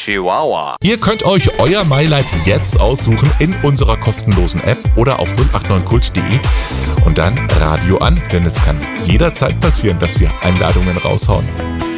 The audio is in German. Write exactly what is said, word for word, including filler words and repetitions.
Chihuahua. Ihr könnt euch euer MyLight jetzt aussuchen in unserer kostenlosen App oder auf null acht neun kult punkt de und dann Radio an, denn es kann jederzeit passieren, dass wir Einladungen raushauen.